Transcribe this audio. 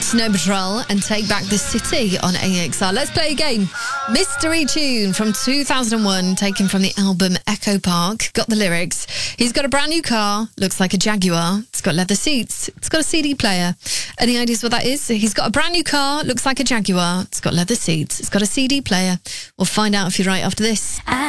Snow Patrol and Take Back the City on AXR. Let's play a game. Mystery tune from 2001, taken from the album Echo Park. Got the lyrics. He's got a brand new car, looks like a Jaguar. It's got leather seats. It's got a CD player. Any ideas what that is? He's got a brand new car, looks like a Jaguar. It's got leather seats. It's got a CD player. We'll find out if you're right after this.